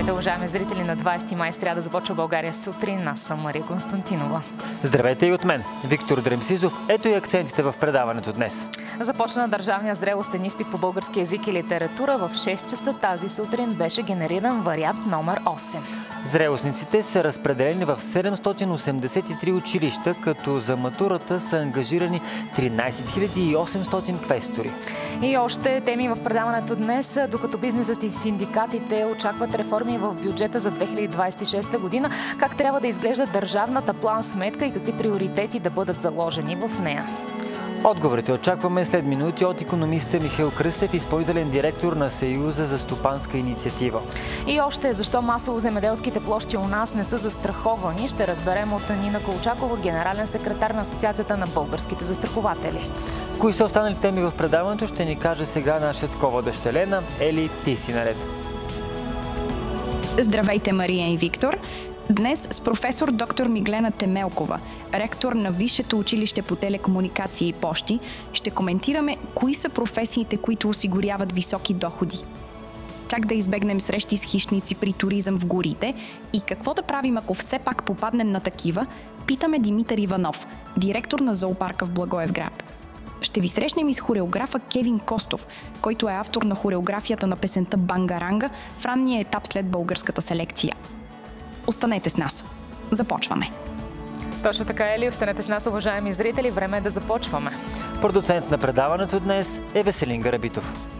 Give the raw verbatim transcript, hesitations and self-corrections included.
Здравейте, уважаеми зрители, на двадесети май, сряда, започва България сутрин. Аз съм Мария Константинова. Здравейте и от мен, Виктор Дремсизов. Ето и акцентите в предаването днес. Започна държавния зрелостен изпит по български език и литература. В шест часа тази сутрин беше генериран вариант номер осем. Зрелостниците са разпределени в седемстотин осемдесет и три училища, като за матурата са ангажирани тринадесет хиляди и осемстотин квестори. И още теми в предаването днес, докато бизнесът и синдикатите очакват реформи в бюджета за две хиляди двадесет и шеста година, как трябва да изглежда държавната план-сметка и какви приоритети да бъдат заложени в нея. Отговорите очакваме след минути от икономиста Михаил Кръстев, изпълнителен директор на Съюза за стопанска инициатива. И още защо масово земеделските площи у нас не са застраховани, ще разберем от Нина Колчакова, генерален секретар на Асоциацията на българските застрахователи. Кои са останали теми в предаването, ще ни каже сега нашият ководещ Елена. Ели, ти си наред. Здравейте, Мария и Виктор! Днес с професор доктор Миглена Темелкова, ректор на Висшето училище по телекомуникации и пощи, ще коментираме кои са професиите, които осигуряват високи доходи. Как да избегнем срещи с хищници при туризъм в горите и какво да правим, ако все пак попаднем на такива, питаме Димитър Иванов, директор на зоопарка в Благоевград. Ще ви срещнем и с хореографа Кевин Костов, който е автор на хореографията на песента Бангаранга в ранния етап след българската селекция. Останете с нас. Започваме. Точно така, Ели. Останете с нас, уважаеми зрители. Време е да започваме. Продуцент на предаването днес е Веселин Гарабитов.